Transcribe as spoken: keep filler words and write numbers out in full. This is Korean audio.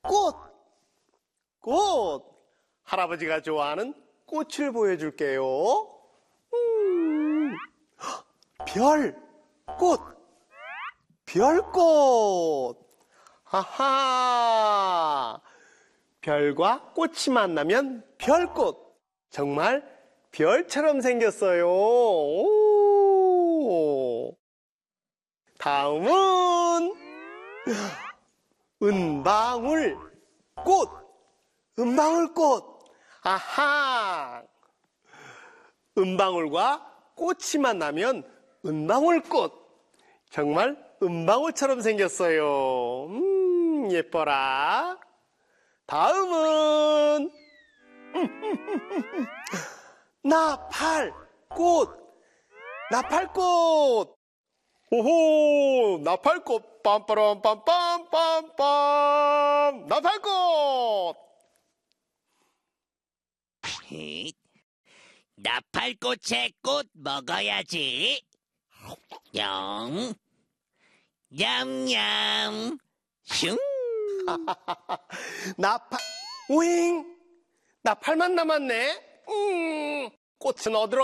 꽃! 꽃! 할아버지가 좋아하는 꽃을 보여줄게요. 음, 별! 꽃! 별꽃! 하하! 별과 꽃이 만나면 별꽃! 정말 별처럼 생겼어요. 오. 다음은 은방울 꽃! 은방울꽃! 아하! 은방울과 꽃이 만나면 은방울꽃! 정말 은방울처럼 생겼어요. 음, 예뻐라. 다음은 나팔꽃! 나팔꽃! 오호! 나팔꽃! 빰빠람 빰빰 빰빰! 나팔꽃! 나팔꽃의 꽃 먹어야지. 영, 냠냠, 슝. 나팔, 오잉! 나팔만 남았네? 음, 꽃은 어디로